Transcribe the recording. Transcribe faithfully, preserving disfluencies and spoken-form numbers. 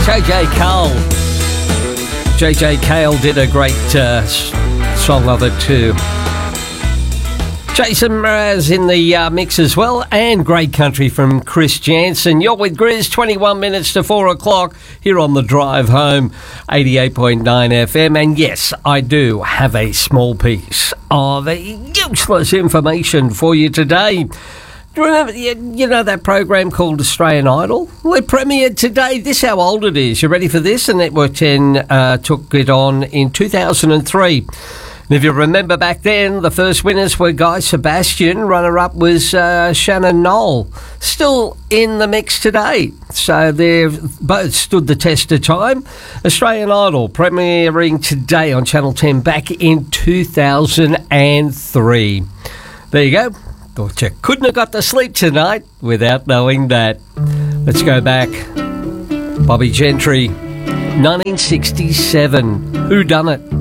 J J Cale. J J Cale did a great uh, song of it too. Jason Mraz in the uh, mix as well, and great country from Chris Jansen. You're with Grizz, twenty-one minutes to four o'clock here on the drive home, eighty-eight point nine F M. And yes, I do have a small piece of useless information for you today. Do you remember, you, you know that program called Australian Idol? Well, it premiered today. This is how old it is. You ready for this? And Network ten uh, took it on in two thousand three. And if you remember back then, the first winners were Guy Sebastian. Runner-up was uh, Shannon Knoll. Still in the mix today. So they've both stood the test of time. Australian Idol premiering today on Channel ten back in two thousand three. There you go. Thought you couldn't have got to sleep tonight without knowing that. Let's go back. Bobby Gentry, nineteen sixty-seven. Who Done It?